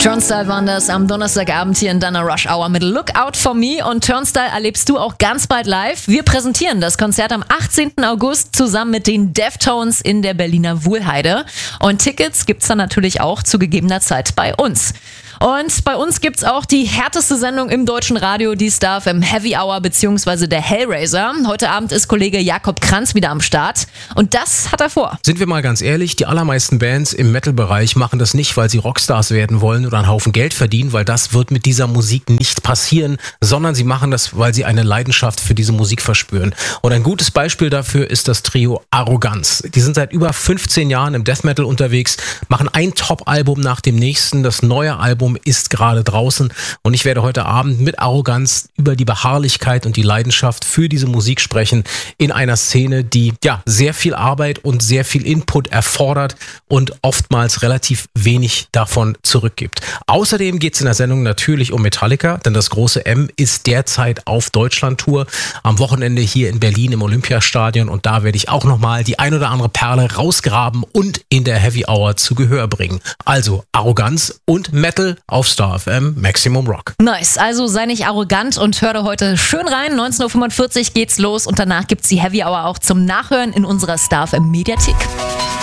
Turnstile waren das am Donnerstagabend hier in deiner Rush Hour mit Look Out For Me, und Turnstile erlebst du auch ganz bald live. Wir präsentieren das Konzert am 18. August zusammen mit den Deftones in der Berliner Wuhlheide, und Tickets gibt's dann natürlich auch zu gegebener Zeit bei uns. Und bei uns gibt's auch die härteste Sendung im deutschen Radio, die Star FM Heavy Hour bzw. der Hellraiser. Heute Abend ist Kollege Jakob Kranz wieder am Start, und das hat er vor. Sind wir mal ganz ehrlich, die allermeisten Bands im Metal-Bereich machen das nicht, weil sie Rockstars werden wollen oder einen Haufen Geld verdienen, weil das wird mit dieser Musik nicht passieren, sondern sie machen das, weil sie eine Leidenschaft für diese Musik verspüren. Und ein gutes Beispiel dafür ist das Trio Arroganz. Die sind seit über 15 Jahren im Death Metal unterwegs, machen ein Top-Album nach dem nächsten. Das neue Album ist gerade draußen, und ich werde heute Abend mit Arroganz über die Beharrlichkeit und die Leidenschaft für diese Musik sprechen, in einer Szene, die ja sehr viel Arbeit und sehr viel Input erfordert und oftmals relativ wenig davon zurückgibt. Außerdem geht es in der Sendung natürlich um Metallica, denn das große M ist derzeit auf Deutschland-Tour, am Wochenende hier in Berlin im Olympiastadion, und da werde ich auch nochmal die ein oder andere Perle rausgraben und in der Heavy Hour zu Gehör bringen. Also Arroganz und Metal auf Star FM Maximum Rock. Nice, also sei nicht arrogant und hör da heute schön rein. 19.45 Uhr geht's los, und danach gibt's die Heavy Hour auch zum Nachhören in unserer Star FM Mediathek.